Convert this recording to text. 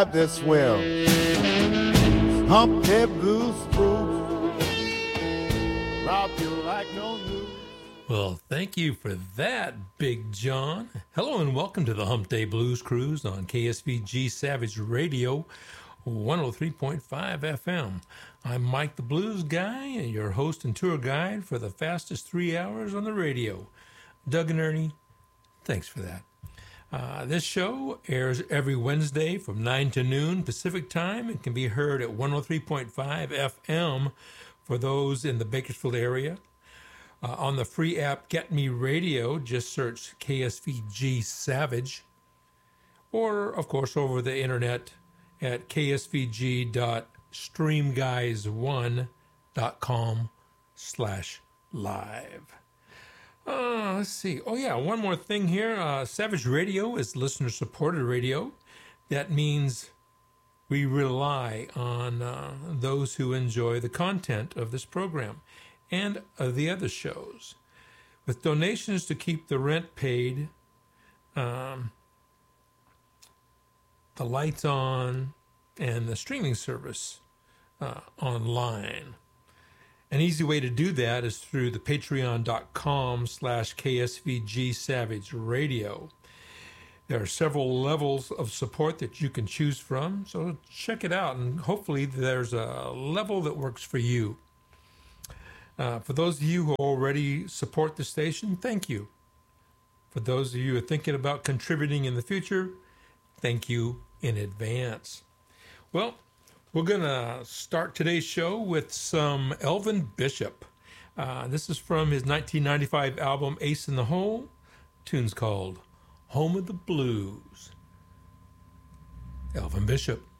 This swim. Hump that blues through. Rock you like no news. Well, thank you for that, Big John. Hello and welcome to the Hump Day Blues Cruise on KSVG Savage Radio, 103.5 FM. I'm Mike the Blues Guy, and your host and tour guide for the fastest 3 hours on the radio. Doug and Ernie, thanks for that. This show airs every Wednesday from 9 to noon Pacific Time and can be heard at 103.5 FM for those in the Bakersfield area. On the free app Get Me Radio, just search KSVG Savage. Or, of course, over the internet at ksvg.streamguys1.com/live. Let's see. Oh, yeah, one more thing here. Savage Radio is listener-supported radio. That means we rely on those who enjoy the content of this program and of the other shows. With donations to keep the rent paid, the lights on, and the streaming service online. An easy way to do that is through the patreon.com/KSVG Savage Radio. There are several levels of support that you can choose from, so check it out, and hopefully there's a level that works for you. For those of you who already support the station, thank you. For those of you who are thinking about contributing in the future, thank you in advance. Well, we're going to start today's show with some Elvin Bishop. This is from his 1995 album Ace in the Hole. Tune's called Home of the Blues. Elvin Bishop.